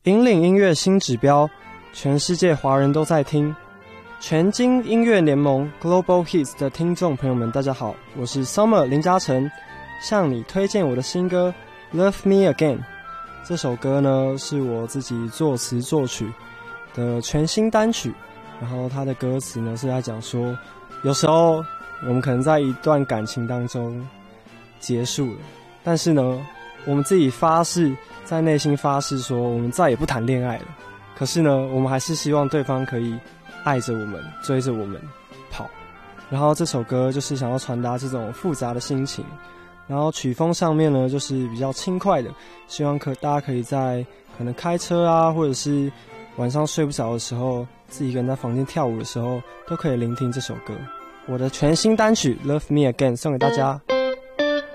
引领音乐新指标，全世界华人都在听。全金音乐联盟 Global Hits 的听众朋友们，大家好，我是 Summer 林嘉诚，向你推荐我的新歌 Love Me Again。这首歌呢是我自己作词作曲的全新单曲，然后它的歌词呢是在讲说，有时候我们可能在一段感情当中结束了，但是呢我们自己发誓，在内心发誓说我们再也不谈恋爱了，可是呢我们还是希望对方可以爱着我们，追着我们跑。然后这首歌就是想要传达这种复杂的心情，然后曲风上面呢就是比较轻快的，希望大家可以在可能开车啊，或者是晚上睡不着的时候，自己一个人在房间跳舞的时候，都可以聆听这首歌。我的全新单曲 Love Me Again 送给大家。